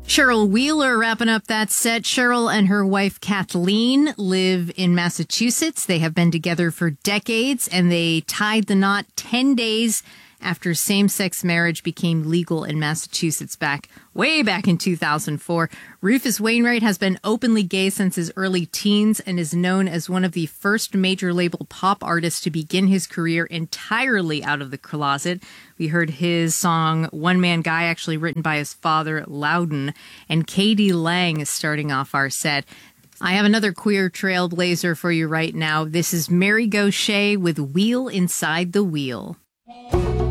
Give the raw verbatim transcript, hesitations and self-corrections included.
Cheryl Wheeler wrapping up that set. Cheryl and her wife Kathleen live in Massachusetts. They have been together for decades, and they tied the knot ten days after same-sex marriage became legal in Massachusetts back way back in two thousand four. Rufus Wainwright has been openly gay since his early teens and is known as one of the first major label pop artists to begin his career entirely out of the closet. We heard his song One Man Guy, actually written by his father, Loudon, and K D Lang is starting off our set. I have another queer trailblazer for you right now. This is Mary Gauthier with Wheel Inside the Wheel.